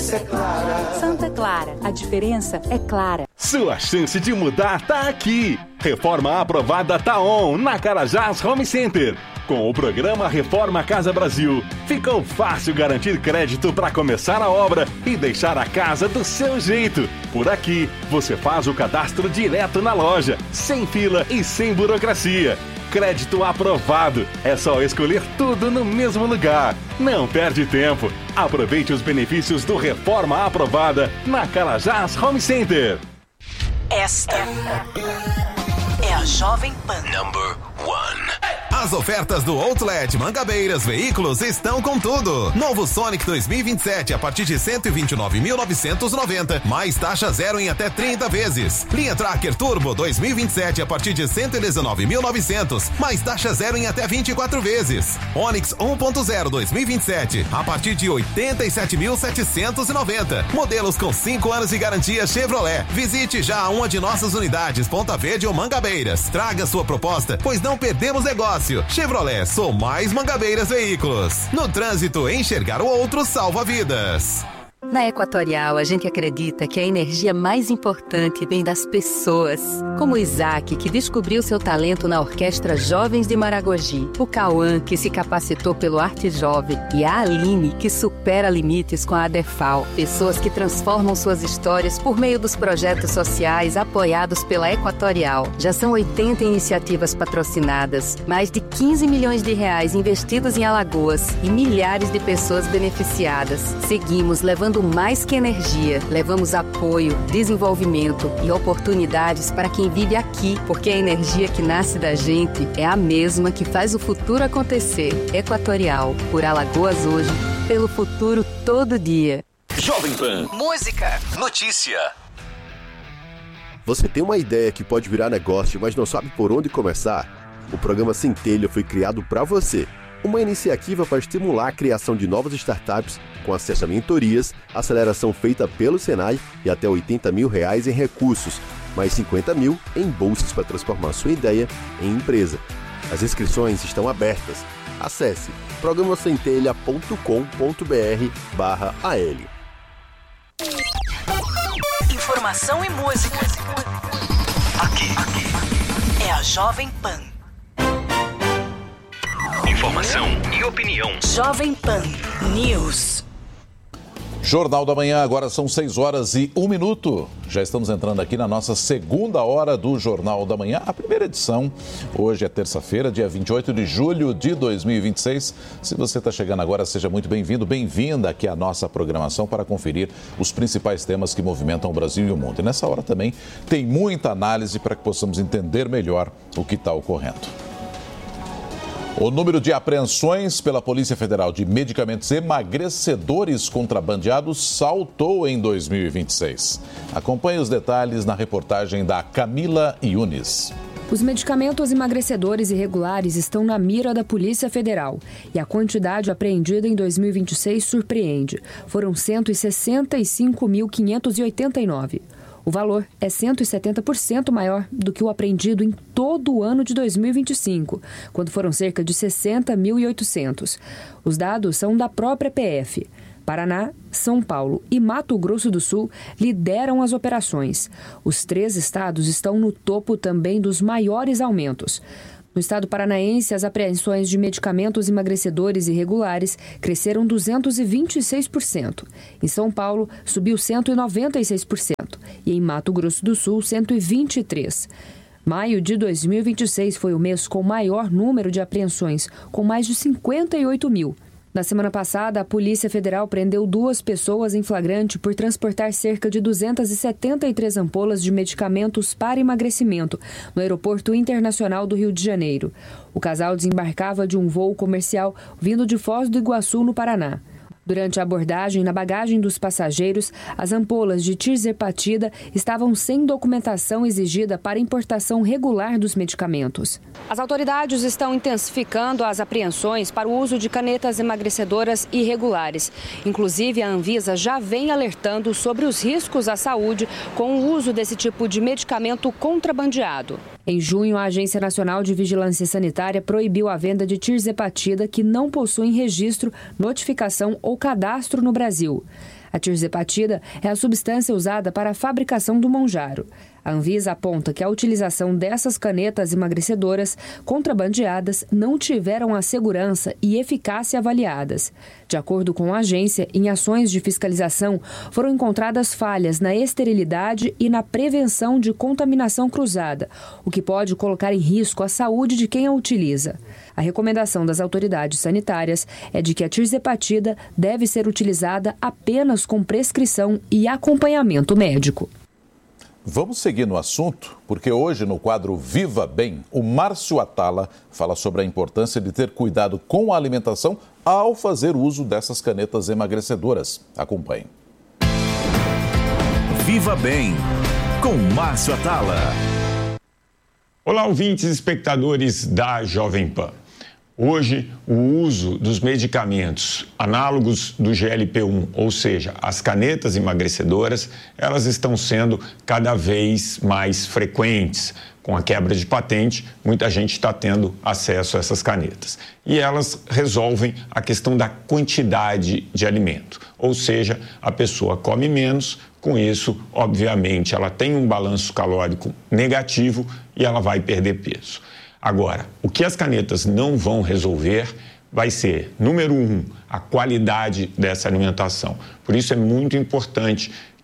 diferença é clara. Santa Clara, a diferença é clara. Sua chance de mudar tá aqui. Reforma aprovada tá on na Carajás Home Center. Com o programa Reforma Casa Brasil, ficou fácil garantir crédito para começar a obra e deixar a casa do seu jeito. Por aqui, você faz o cadastro direto na loja, sem fila e sem burocracia. Crédito aprovado. É só escolher tudo no mesmo lugar. Não perde tempo. Aproveite os benefícios do Reforma Aprovada na Carajás Home Center. Esta é a Jovem Pan. Number 1. As ofertas do Outlet Mangabeiras Veículos estão com tudo. Novo Sonic 2027 a partir de 129.990, mais taxa zero em até 30 vezes. Linha Tracker Turbo 2027 a partir de 119.900, mais taxa zero em até 24 vezes. Onix 1.0 2027 a partir de 87.790. Modelos com 5 anos de garantia Chevrolet. Visite já uma de nossas unidades, Ponta Verde ou Mangabeiras. Traga sua proposta, pois não perdemos negócio. Chevrolet, sou mais Mangabeiras Veículos. No trânsito, enxergar o outro salva vidas. Na Equatorial, a gente acredita que a energia mais importante vem das pessoas. Como o Isaac, que descobriu seu talento na Orquestra Jovens de Maragogi. O Cauã, que se capacitou pelo Arte Jovem. E a Aline, que supera limites com a ADEFAL. Pessoas que transformam suas histórias por meio dos projetos sociais apoiados pela Equatorial. Já são 80 iniciativas patrocinadas, mais de 15 milhões de reais investidos em Alagoas e milhares de pessoas beneficiadas. Seguimos levando mais que energia, levamos apoio, desenvolvimento e oportunidades para quem vive aqui, porque a energia que nasce da gente é a mesma que faz o futuro acontecer. Equatorial, por Alagoas hoje, pelo futuro todo dia. Jovem Pan. Música. Notícia. Você tem uma ideia que pode virar negócio, mas não sabe por onde começar? O programa Centelha foi criado para você. Uma iniciativa para estimular a criação de novas startups com acesso a mentorias, aceleração feita pelo Senai e até R$80 mil em recursos, mais 50 mil em bolsas para transformar sua ideia em empresa. As inscrições estão abertas. Acesse programacentelha.com.br/AL. Informação e música. Aqui é a Jovem Pan. Informação e opinião. Jovem Pan News. Jornal da Manhã, agora são 6h01. Já estamos entrando aqui na nossa segunda hora do Jornal da Manhã, a primeira edição. Hoje é terça-feira, dia 28 de julho de 2026. Se você está chegando agora, seja muito bem-vindo, bem-vinda aqui à nossa programação para conferir os principais temas que movimentam o Brasil e o mundo. E nessa hora também tem muita análise para que possamos entender melhor o que está ocorrendo. O número de apreensões pela Polícia Federal de medicamentos emagrecedores contrabandeados saltou em 2026. Acompanhe os detalhes na reportagem da Camila Yunis. Os medicamentos emagrecedores irregulares estão na mira da Polícia Federal e a quantidade apreendida em 2026 surpreende. Foram 165.589. O valor é 170% maior do que o apreendido em todo o ano de 2025, quando foram cerca de 60.800. Os dados são da própria PF. Paraná, São Paulo e Mato Grosso do Sul lideram as operações. Os 3 estados estão no topo também dos maiores aumentos. No estado paranaense, as apreensões de medicamentos emagrecedores irregulares cresceram 226%. Em São Paulo, subiu 196%. E em Mato Grosso do Sul, 123%. Maio de 2026 foi o mês com maior número de apreensões, com mais de 58 mil. Na semana passada, a Polícia Federal prendeu 2 pessoas em flagrante por transportar cerca de 273 ampolas de medicamentos para emagrecimento no Aeroporto Internacional do Rio de Janeiro. O casal desembarcava de um voo comercial vindo de Foz do Iguaçu, no Paraná. Durante a abordagem, na bagagem dos passageiros, as ampolas de tirzepatida estavam sem documentação exigida para importação regular dos medicamentos. As autoridades estão intensificando as apreensões para o uso de canetas emagrecedoras irregulares. Inclusive, a Anvisa já vem alertando sobre os riscos à saúde com o uso desse tipo de medicamento contrabandeado. Em junho, a Agência Nacional de Vigilância Sanitária proibiu a venda de tirzepatida que não possuem registro, notificação ou cadastro no Brasil. A tirzepatida é a substância usada para a fabricação do Mounjaro. A Anvisa aponta que a utilização dessas canetas emagrecedoras contrabandeadas não tiveram a segurança e eficácia avaliadas. De acordo com a agência, em ações de fiscalização foram encontradas falhas na esterilidade e na prevenção de contaminação cruzada, o que pode colocar em risco a saúde de quem a utiliza. A recomendação das autoridades sanitárias é de que a tirzepatida deve ser utilizada apenas com prescrição e acompanhamento médico. Vamos seguir no assunto, porque hoje no quadro Viva Bem, o Márcio Atala fala sobre a importância de ter cuidado com a alimentação ao fazer uso dessas canetas emagrecedoras. Acompanhe. Viva Bem, com Márcio Atala. Olá, ouvintes e espectadores da Jovem Pan. Hoje, o uso dos medicamentos análogos do GLP-1, ou seja, as canetas emagrecedoras, elas estão sendo cada vez mais frequentes. Com a quebra de patente, muita gente está tendo acesso a essas canetas. E elas resolvem a questão da quantidade de alimento, ou seja, a pessoa come menos, com isso, obviamente, ela tem um balanço calórico negativo e ela vai perder peso. Agora, o que as canetas não vão resolver vai ser, número 1, a qualidade dessa alimentação. Por isso é muito importante